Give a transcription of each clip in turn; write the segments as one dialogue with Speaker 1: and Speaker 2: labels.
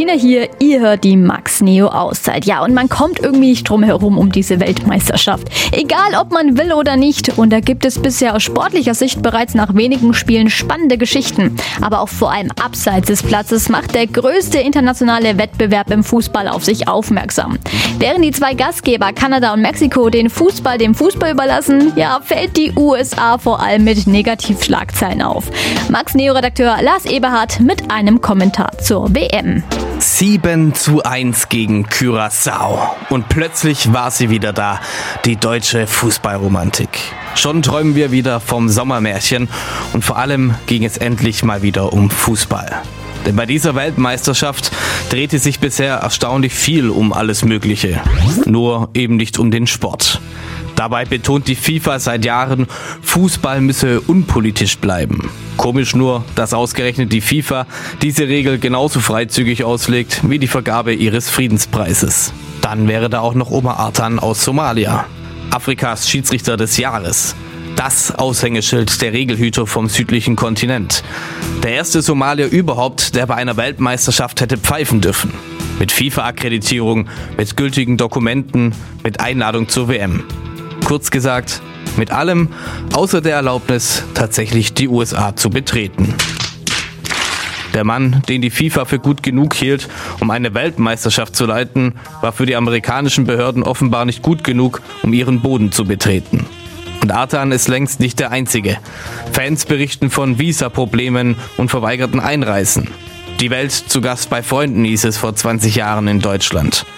Speaker 1: Christina hier, ihr hört die Max Neo Auszeit. Ja, und man kommt irgendwie nicht drum herum um diese Weltmeisterschaft. Egal, ob man will oder nicht. Und da gibt es bisher aus sportlicher Sicht bereits nach wenigen Spielen spannende Geschichten. Aber auch vor allem abseits des Platzes macht der größte internationale Wettbewerb im Fußball auf sich aufmerksam. Während die zwei Gastgeber Kanada und Mexiko den Fußball dem Fußball überlassen, ja, fällt die USA vor allem mit Negativschlagzeilen auf. Max Neo-Redakteur Lars Eberhardt mit einem Kommentar zur WM.
Speaker 2: 7:1 gegen Curaçao. Und plötzlich war sie wieder da, die deutsche Fußballromantik. Schon träumen wir wieder vom Sommermärchen und vor allem ging es endlich mal wieder um Fußball. Denn bei dieser Weltmeisterschaft drehte sich bisher erstaunlich viel um alles Mögliche. Nur eben nicht um den Sport. Dabei betont die FIFA seit Jahren, Fußball müsse unpolitisch bleiben. Komisch nur, dass ausgerechnet die FIFA diese Regel genauso freizügig auslegt wie die Vergabe ihres Friedenspreises. Dann wäre da auch noch Omar Artan aus Somalia, Afrikas Schiedsrichter des Jahres. Das Aushängeschild der Regelhüter vom südlichen Kontinent. Der erste Somalier überhaupt, der bei einer Weltmeisterschaft hätte pfeifen dürfen. Mit FIFA-Akkreditierung, mit gültigen Dokumenten, mit Einladung zur WM. Kurz gesagt, mit allem, außer der Erlaubnis, tatsächlich die USA zu betreten. Der Mann, den die FIFA für gut genug hielt, um eine Weltmeisterschaft zu leiten, war für die amerikanischen Behörden offenbar nicht gut genug, um ihren Boden zu betreten. Und Artan ist längst nicht der Einzige. Fans berichten von Visa-Problemen und verweigerten Einreisen. Die Welt zu Gast bei Freunden hieß es vor 20 Jahren in Deutschland.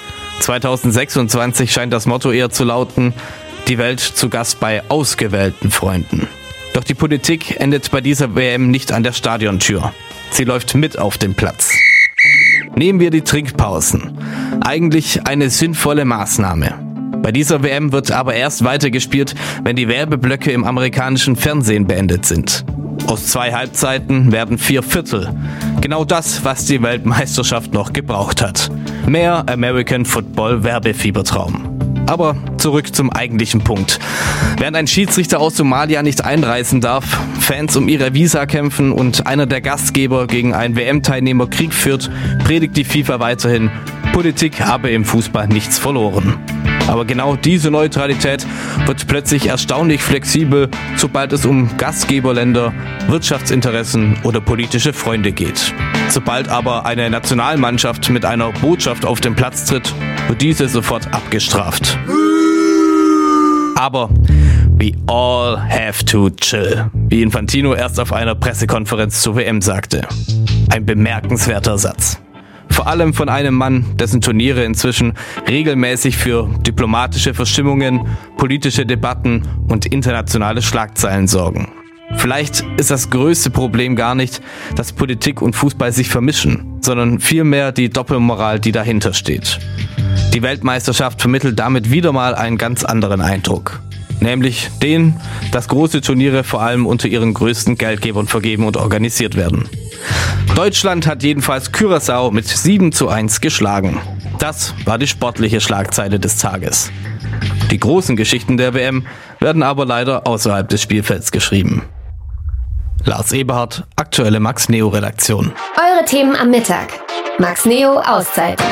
Speaker 2: 2026 scheint das Motto eher zu lauten, die Welt zu Gast bei ausgewählten Freunden. Doch die Politik endet bei dieser WM nicht an der Stadiontür. Sie läuft mit auf den Platz. Nehmen wir die Trinkpausen. Eigentlich eine sinnvolle Maßnahme. Bei dieser WM wird aber erst weitergespielt, wenn die Werbeblöcke im amerikanischen Fernsehen beendet sind. Aus 2 Halbzeiten werden 4 Viertel. Genau das, was die Weltmeisterschaft noch gebraucht hat. Mehr American Football Werbefiebertraum. Aber zurück zum eigentlichen Punkt. Während ein Schiedsrichter aus Somalia nicht einreisen darf, Fans um ihre Visa kämpfen und einer der Gastgeber gegen einen WM-Teilnehmer Krieg führt, predigt die FIFA weiterhin, Politik habe im Fußball nichts verloren. Aber genau diese Neutralität wird plötzlich erstaunlich flexibel, sobald es um Gastgeberländer, Wirtschaftsinteressen oder politische Freunde geht. Sobald aber eine Nationalmannschaft mit einer Botschaft auf den Platz tritt, wird diese sofort abgestraft. Aber we all have to chill, wie Infantino erst auf einer Pressekonferenz zur WM sagte. Ein bemerkenswerter Satz. Vor allem von einem Mann, dessen Turniere inzwischen regelmäßig für diplomatische Verstimmungen, politische Debatten und internationale Schlagzeilen sorgen. Vielleicht ist das größte Problem gar nicht, dass Politik und Fußball sich vermischen, sondern vielmehr die Doppelmoral, die dahinter steht. Die Weltmeisterschaft vermittelt damit wieder mal einen ganz anderen Eindruck. Nämlich den, dass große Turniere vor allem unter ihren größten Geldgebern vergeben und organisiert werden. Deutschland hat jedenfalls Curaçao mit 7:1 geschlagen. Das war die sportliche Schlagzeile des Tages. Die großen Geschichten der WM werden aber leider außerhalb des Spielfelds geschrieben. Lars Eberhardt, aktuelle Max Neo Redaktion.
Speaker 3: Eure Themen am Mittag. Max Neo Auszeit.